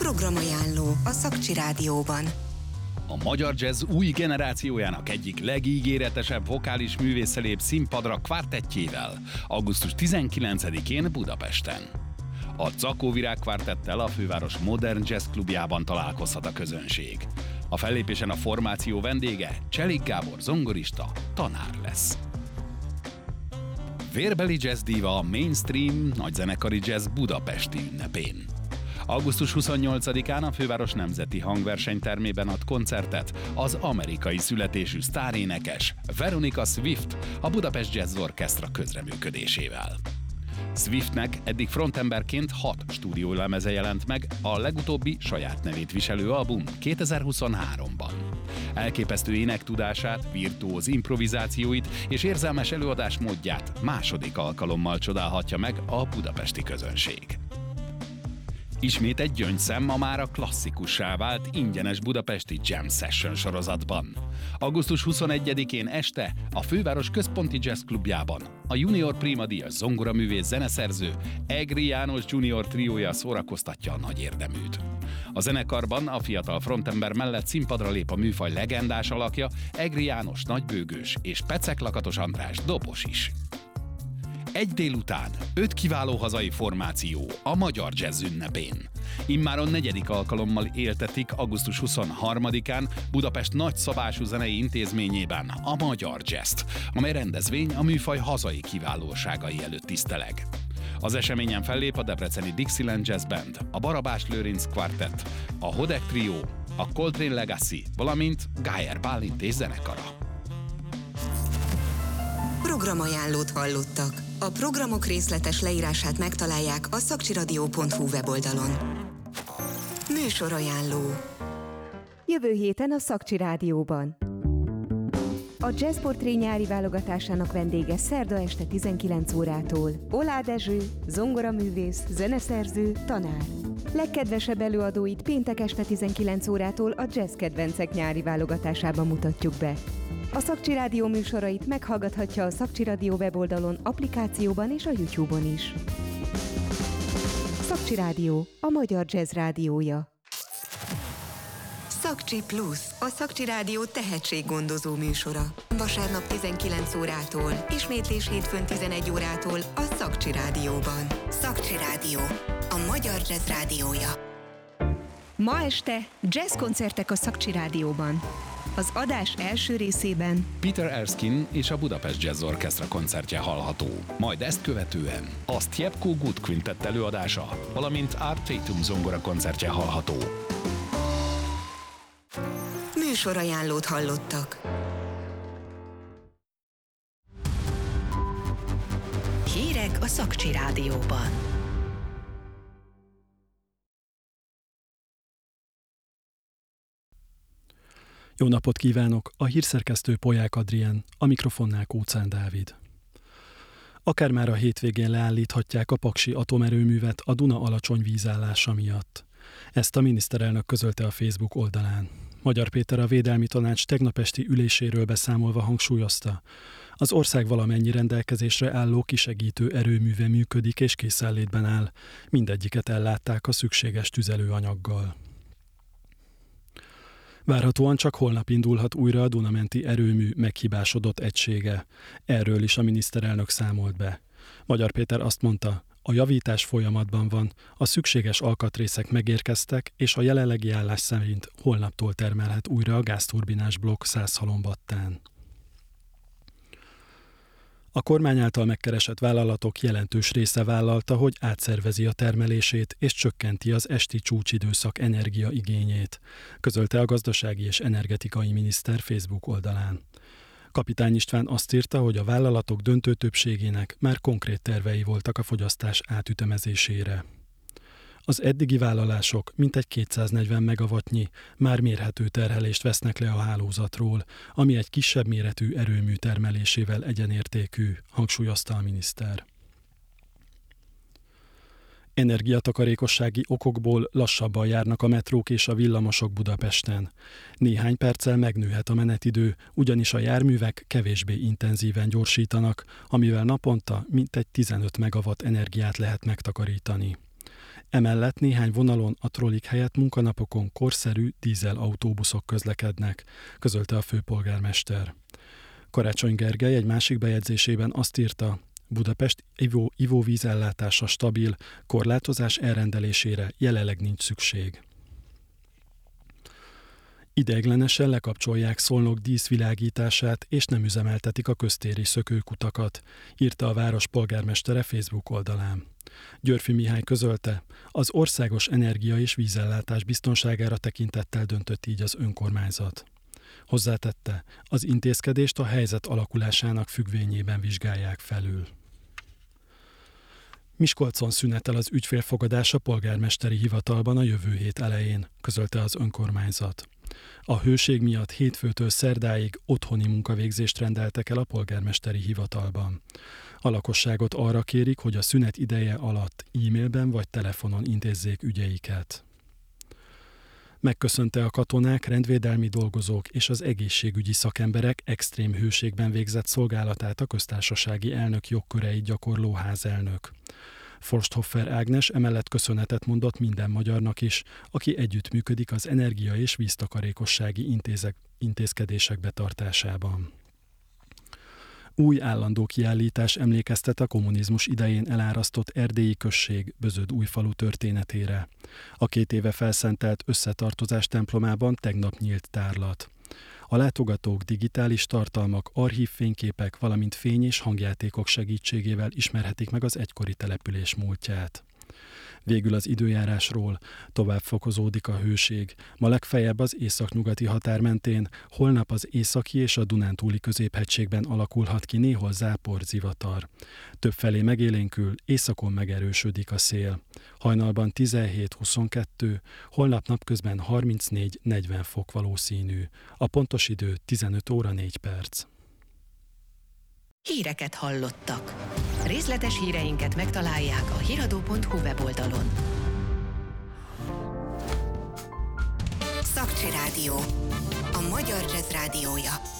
Programajánló a Szakcsi Rádióban. A magyar jazz új generációjának egyik legígéretesebb vokális művésze lép színpadra kvartettjével, augusztus 19-én Budapesten. A Zakóvirág kvartettel a főváros Modern Jazz klubjában találkozhat a közönség. A fellépésen a formáció vendége Cselik Gábor zongorista, tanár lesz. Vérbeli jazz díva a mainstream nagyzenekari jazz budapesti ünnepén. Augusztus 28-án a főváros nemzeti hangversenytermében ad koncertet az amerikai születésű sztárénekes Veronica Swift a Budapest Jazz Orchestra közreműködésével. Swiftnek eddig frontemberként 6 stúdiólemeze jelent meg, a legutóbbi saját nevét viselő album 2023-ban. Elképesztő énektudását, virtuóz improvizációit és érzelmes előadásmódját második alkalommal csodálhatja meg a budapesti közönség. Ismét egy gyöngyszem a mára klasszikussá vált ingyenes budapesti Jam Session sorozatban. Augusztus 21-én este a főváros központi jazz klubjában a Junior Prima díjas zongoraművész zeneszerző Egri János Junior triója szórakoztatja a nagy érdeműt. A zenekarban a fiatal frontember mellett színpadra lép a műfaj legendás alakja Egri János nagybőgős és Pecek Lakatos András dobos is. Egy délután 5 kiváló hazai formáció a magyar jazz ünnepén. Immáron 4. alkalommal éltetik augusztus 23-án Budapest nagyszabású zenei intézményében a magyar jazzt, amely rendezvény a műfaj hazai kiválóságai előtt tiszteleg. Az eseményen fellép a debreceni Dixieland Jazz Band, a Barabás Lőrinc Quartet, a Hodek Trio, a Coltrane Legacy, valamint Gájer Bálint és zenekara. Programajánlót hallottak. A programok részletes leírását megtalálják a szakcsiradio.hu weboldalon. Műsorajánló. Jövő héten a Szakcsi Rádióban. A Jazz Portré nyári válogatásának vendége szerda este 19 órától Oláh Dezső, zongoraművész, zeneszerző, tanár. Legkedvesebb előadóit péntek este 19 órától a Jazz Kedvencek nyári válogatásában mutatjuk be. A Szakcsi Rádió műsorait meghallgathatja a Szakcsi Rádió weboldalon, applikációban és a YouTube-on is. Szakcsi Rádió, a magyar jazz rádiója. Szakcsi Plusz, a Szakcsi Rádió tehetséggondozó műsora. Vasárnap 19 órától, ismétlés hétfőn 11 órától a Szakcsi Rádióban. Szakcsi Rádió, a magyar jazz rádiója. Ma este jazzkoncertek a Szakcsi Rádióban. Az adás első részében Peter Erskine és a Budapest Jazz Orchestra koncertje hallható. Majd ezt követően a Stjepko Good Quintett előadása, valamint Art Tatum zongora koncertje hallható. Műsorajánlót hallottak. Hírek a Szakcsi Rádióban. Jó napot kívánok! A hírszerkesztő Polyák Adrien, a mikrofonnál Kóczán Dávid. Akár már a hétvégén leállíthatják a paksi atomerőművet a Duna alacsony vízállása miatt. Ezt a miniszterelnök közölte a Facebook oldalán. Magyar Péter a Védelmi Tanács tegnap esti üléséről beszámolva hangsúlyozta, az ország valamennyi rendelkezésre álló kisegítő erőműve működik és készenlétben áll, mindegyiket ellátták a szükséges tüzelőanyaggal. Várhatóan csak holnap indulhat újra a Dunamenti erőmű meghibásodott egysége. Erről is a miniszterelnök számolt be. Magyar Péter azt mondta, a javítás folyamatban van, a szükséges alkatrészek megérkeztek, és a jelenlegi állás szerint holnaptól termelhet újra a gázturbinás blokk Szászhalombattán. A kormány által megkeresett vállalatok jelentős része vállalta, hogy átszervezi a termelését és csökkenti az esti csúcsidőszak energiaigényét, közölte a gazdasági és energetikai miniszter Facebook oldalán. Kapitány István azt írta, hogy a vállalatok döntő többségének már konkrét tervei voltak a fogyasztás átütemezésére. Az eddigi vállalások mintegy 240 megawattnyi, már mérhető terhelést vesznek le a hálózatról, ami egy kisebb méretű erőmű termelésével egyenértékű, hangsúlyozta a miniszter. Energiatakarékossági okokból lassabban járnak a metrók és a villamosok Budapesten. Néhány perccel megnőhet a menetidő, ugyanis a járművek kevésbé intenzíven gyorsítanak, amivel naponta mintegy 15 megawatt energiát lehet megtakarítani. Emellett néhány vonalon a trollik helyett munkanapokon korszerű dízel autóbuszok közlekednek, közölte a főpolgármester. Karácsony Gergely egy másik bejegyzésében azt írta, Budapest ivóvízellátása stabil, korlátozás elrendelésére jelenleg nincs szükség. Ideiglenesen lekapcsolják Szolnok díszvilágítását, és nem üzemeltetik a köztéri szökőkutakat, írta a város polgármestere Facebook oldalán. Györffy Mihály közölte, az országos energia- és vízellátás biztonságára tekintettel döntött így az önkormányzat. Hozzátette, az intézkedést a helyzet alakulásának függvényében vizsgálják felül. Miskolcon szünetel az ügyfélfogadás a polgármesteri hivatalban a jövő hét elején, közölte az önkormányzat. A hőség miatt hétfőtől szerdáig otthoni munkavégzést rendeltek el a polgármesteri hivatalban. A lakosságot arra kérik, hogy a szünet ideje alatt e-mailben vagy telefonon intézzék ügyeiket. Megköszönte a katonák, rendvédelmi dolgozók és az egészségügyi szakemberek extrém hőségben végzett szolgálatát a köztársasági elnök jogköreit gyakorló házelnök. Forsthoffer Ágnes emellett köszönetet mondott minden magyarnak is, aki együttműködik az energia- és víztakarékossági intézkedések betartásában. Új állandó kiállítás emlékeztet a kommunizmus idején elárasztott erdélyi község Bözöd-Újfalu történetére. A 2 éve felszentelt Összetartozás templomában tegnap nyílt tárlat. A látogatók digitális tartalmak, archívfényképek, valamint fény- és hangjátékok segítségével ismerhetik meg az egykori település múltját. Végül az időjárásról, tovább fokozódik a hőség, ma legfeljebb az északnyugati határ mentén, holnap az északi és a Dunántúli középhegységben alakulhat ki néhol zápor, zivatar. Többfelé megélénkül, északon megerősödik a szél. Hajnalban 17-22, holnap napközben 34-40 fok valószínű. A pontos idő 15 óra 4 perc. Híreket hallottak. Részletes híreinket megtalálják a hiradó.hu weboldalon. Szakcsi Rádió. A magyar jazz rádiója.